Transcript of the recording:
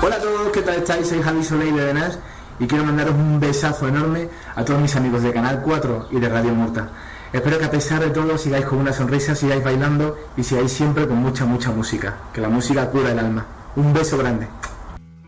Hola a todos, ¿qué tal estáis? Soy Javi Soleil de Denas y quiero mandaros un besazo enorme a todos mis amigos de Canal 4 y de Radio Murta. Espero que a pesar de todo sigáis con una sonrisa, sigáis bailando y sigáis siempre con mucha música, que la música cura el alma. Un beso grande.